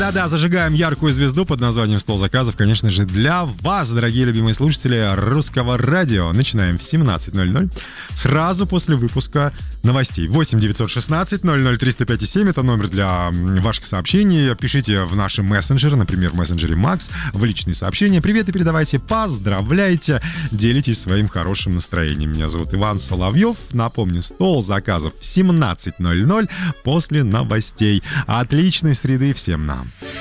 Да-да, зажигаем яркую звезду под названием «Стол заказов», конечно же, для вас, дорогие любимые слушатели Русского радио. Начинаем в 17:00, сразу после выпуска новостей. 8 916 00 305 7 это номер для ваших сообщений. Пишите в наши мессенджеры, например, в мессенджере Макс, в личные сообщения. Приветы передавайте, поздравляйте, делитесь своим хорошим настроением. Меня зовут Иван Соловьев. Напомню, «Стол заказов» в 17:00 после новостей. Отличной среды всем нам.